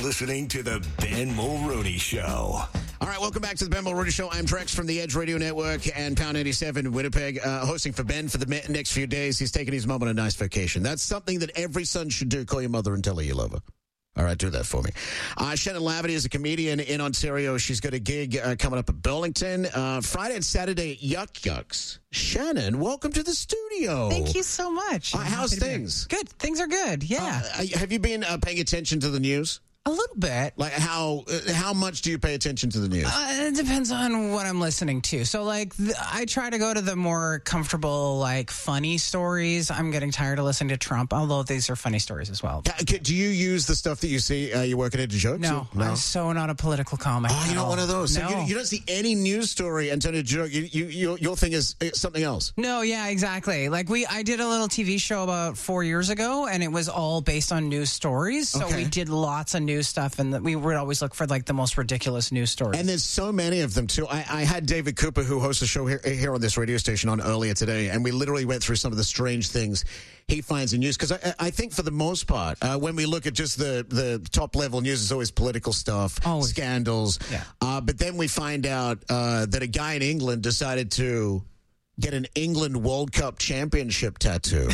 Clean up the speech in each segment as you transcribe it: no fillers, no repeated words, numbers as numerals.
listening to the Ben Mulroney Show. All right, welcome back to the Ben Mulroney Show. I'm Drex from the Edge Radio Network and Pound 87 in Winnipeg, hosting for Ben for the next few days. He's taking his mom on a nice vacation. That's something that every son should do. Call your mother and tell her you love her. All right, do that for me. Shannon Laverty is a comedian in Ontario. She's got a gig coming up at Burlington. Friday and Saturday at Yuck Yucks. Shannon, welcome to the studio. Thank you so much. How's things? Good. Things are good, yeah. Have you been paying attention to the news? A little bit. Like how much do you pay attention to the news? It depends on what I'm listening to. So, like, I try to go to the more comfortable, like, funny stories. I'm getting tired of listening to Trump, although these are funny stories as well. Do you use the stuff that you see? You're working into jokes? No, I'm so not a political comic. Oh, you're not one of those. No. So you don't see any news story and turn it into a joke. Your thing is something else. No, yeah, exactly. Like, I did a little TV show about 4 years ago, and it was all based on news stories. So we did lots of news stuff, and we would always look for, like, the most ridiculous news stories. And there's so many of them, too. I had David Cooper, who hosts a show here on this radio station, on earlier today, and we literally went through some of the strange things he finds in news. Because I think for the most part, when we look at just the top-level news, it's always political stuff, scandals. Yeah. But then we find out that a guy in England decided to get an England World Cup championship tattoo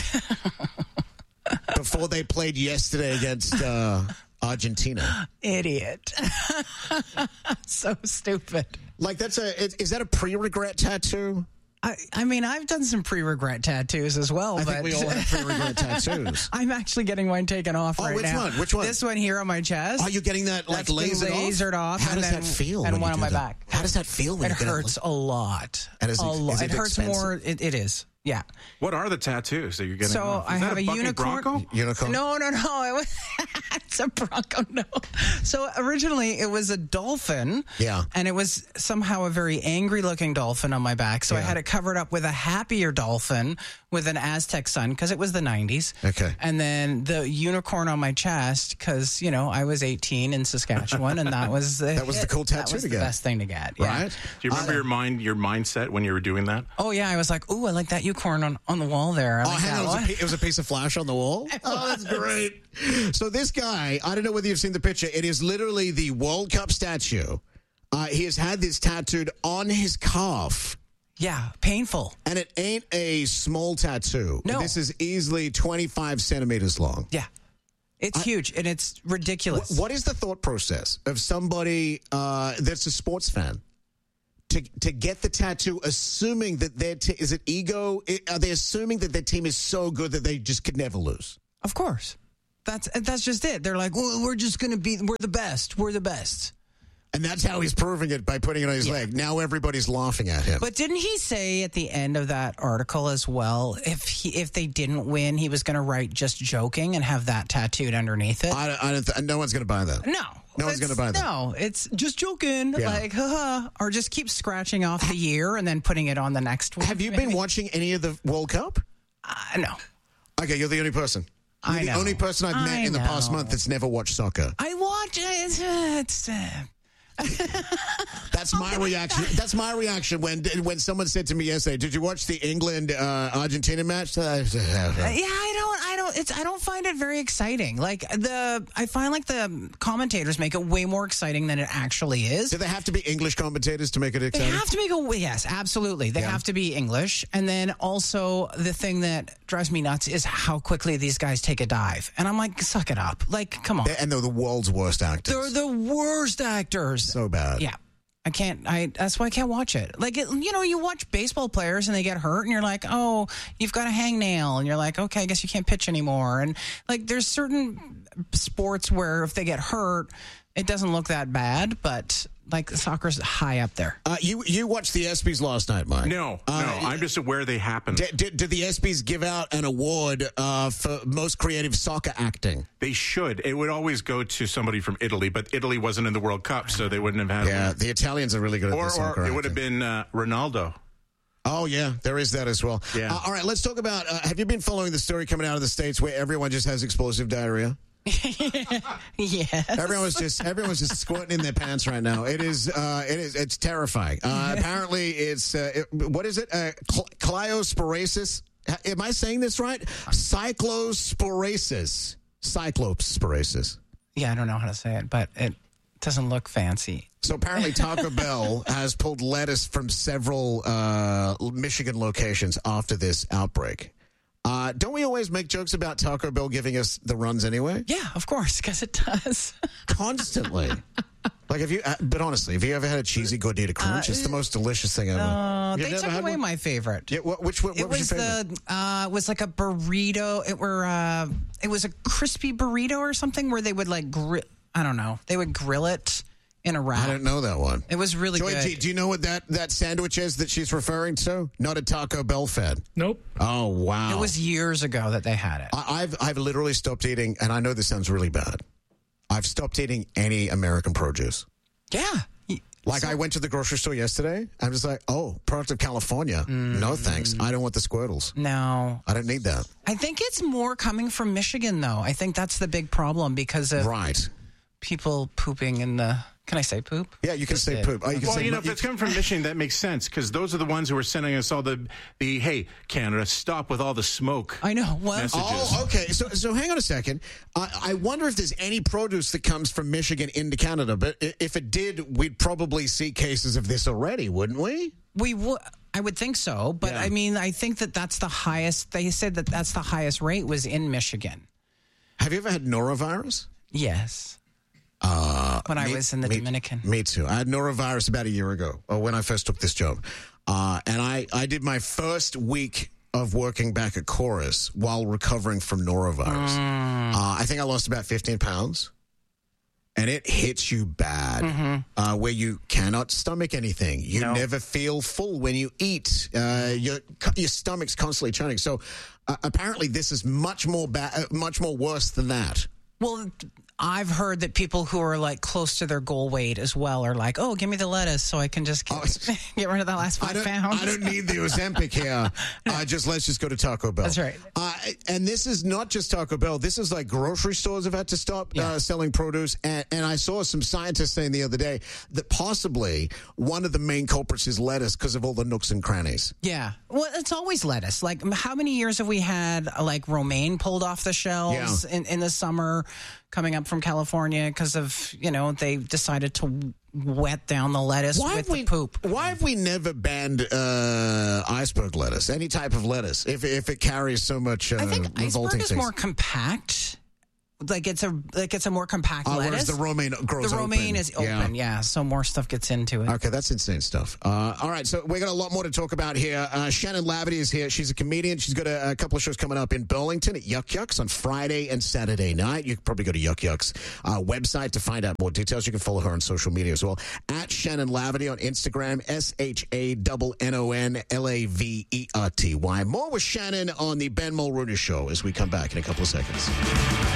before they played yesterday against Argentina. Idiot. So stupid. Like, is that a pre-regret tattoo? I mean, I've done some pre-regret tattoos as well. I but think we all have pre-regret tattoos. I'm actually getting mine taken off right now. Which one? This one here on my chest. Are you getting that, like, lasered off? How does that feel? And one on my back. How does that feel when it hurts a lot. And is it hurts expensive? more. It is. Yeah. What are the tattoos that you're getting? So I have a unicorn. Bronco? Unicorn? No. It's a Bronco. No. So originally it was a dolphin. Yeah. And it was somehow a very angry-looking dolphin on my back. So I had it covered up with a happier dolphin with an Aztec sun because it was the 90s. Okay. And then the unicorn on my chest because I was 18 in Saskatchewan, and that was the cool tattoo that was to the get. best thing to get. Yeah. Right? Do you remember your mindset when you were doing that? Oh yeah, I was like, ooh, I like that unicorn on the wall there. Hang on, it was a piece of flash on the wall? Oh, that's great. So this guy, I don't know whether you've seen the picture, it is literally the World Cup statue. He has had this tattooed on his calf. Yeah, painful. And it ain't a small tattoo. No. This is easily 25 centimeters long. Yeah. It's huge, and it's ridiculous. What is the thought process of somebody that's a sports fan to get the tattoo, assuming that their is it ego? Are they assuming that their team is so good that they just could never lose? Of course. That's just it. They're like, well, we're just going to we're the best. We're the best. And that's how he's proving it, by putting it on his leg. Now everybody's laughing at him. But didn't he say at the end of that article as well, if they didn't win, he was going to write just joking and have that tattooed underneath it? No one's going to buy that. No. No one's going to buy that. No, it's just joking, like, haha. Or just keep scratching off the year and then putting it on the next one. Have you been watching any of the World Cup? No. Okay, you're the only person. You're the only person I've met in the past month that's never watched soccer. I watch it. That's my reaction. That's my reaction when someone said to me yesterday, "Did you watch the England Argentina match?" I don't find it very exciting. Like I find like the commentators make it way more exciting than it actually is. Do they have to be English commentators to make it exciting? They have to make yes, absolutely. They have to be English, and then also the thing that drives me nuts is how quickly these guys take a dive, and I'm like, suck it up, like, come on. And they're the world's worst actors. They're the worst actors. So bad. Yeah. That's why I can't watch it. Like, you watch baseball players and they get hurt and you're like, oh, you've got a hangnail. And you're like, okay, I guess you can't pitch anymore. And like, there's certain sports where if they get hurt, it doesn't look that bad, but like soccer's high up there. You watched the ESPYs last night, Mike? No. I'm just aware they happened. Did the ESPYs give out an award for most creative soccer acting? They should. It would always go to somebody from Italy, but Italy wasn't in the World Cup, so they wouldn't have had Yeah, one. the Italians are really good at the soccer Or it acting. would have been Ronaldo. Oh, yeah, there is that as well. Yeah. All right, let's talk about, have you been following the story coming out of the States where everyone just has explosive diarrhea? Yes. Everyone's just squatting in their pants right now. It's terrifying. Apparently, it's what is it? Clyosporasis. Am I saying this right? Cyclosporasis. Cyclosporasis. Yeah, I don't know how to say it, but it doesn't look fancy. So apparently Taco Bell has pulled lettuce from several Michigan locations after this outbreak. Don't we always make jokes about Taco Bell giving us the runs anyway? Yeah, of course, because it does. Constantly. Like, but honestly, have you ever had a cheesy Gordita Crunch? It's the most delicious thing ever. They took away my favorite. Yeah, what was your favorite? It was like a burrito. It was a crispy burrito or something where they would like grill. I don't know. They would grill it in a wrap. I don't know that one. It was really Joy good. G, do you know what that sandwich is that she's referring to? Not a Taco Bell fan. Nope. Oh, wow. It was years ago that they had it. I've literally stopped eating, and I know this sounds really bad. I've stopped eating any American produce. Yeah. Like, I went to the grocery store yesterday. I'm just like, oh, product of California. No, thanks. I don't want the Squirtles. No. I don't need that. I think it's more coming from Michigan, though. I think that's the big problem because of people pooping in the... Can I say poop? Yeah, you can say poop. If it's coming from Michigan, that makes sense because those are the ones who are sending us all the hey, Canada, stop with all the smoke. I know. What? Messages. Oh, okay. So hang on a second. I wonder if there's any produce that comes from Michigan into Canada. But if it did, we'd probably see cases of this already, wouldn't we? We would. I would think so. But I mean, I think that's the highest. They said that's the highest rate was in Michigan. Have you ever had norovirus? Yes. When I was in the Dominican. Me too. I had norovirus about a year ago when I first took this job. And I did my first week of working back at Chorus while recovering from norovirus. I think I lost about 15 pounds. And it hits you bad, where you cannot stomach anything. You never feel full when you eat. Your stomach's constantly churning. So apparently this is much more worse than that. Well, I've heard that people who are like close to their goal weight as well are like, oh, give me the lettuce so I can just get rid of the last 5 pounds. I don't need the Ozempic here. Let's just go to Taco Bell. That's right. And this is not just Taco Bell. This is like grocery stores have had to stop selling produce. And I saw some scientists saying the other day that possibly one of the main culprits is lettuce because of all the nooks and crannies. Yeah. Well, it's always lettuce. Like, how many years have we had like romaine pulled off the shelves in the summer? Coming up from California because of, they decided to wet down the lettuce with the poop. Why have we never banned iceberg lettuce, any type of lettuce, if it carries so much I think revolting iceberg is things? more compact. Like it's a more compact lettuce. Whereas the romaine grows The romaine open. is open, so more stuff gets into it. Okay, that's insane stuff. All right, so we got a lot more to talk about here. Shannon Lavity is here. She's a comedian. She's got a couple of shows coming up in Burlington at Yuck Yucks on Friday and Saturday night. You can probably go to Yuck Yucks website to find out more details. You can follow her on social media as well. At Shannon Lavity on Instagram, SHANNONLAVERTY. More with Shannon on the Ben Mulrooney Show as we come back in a couple of seconds.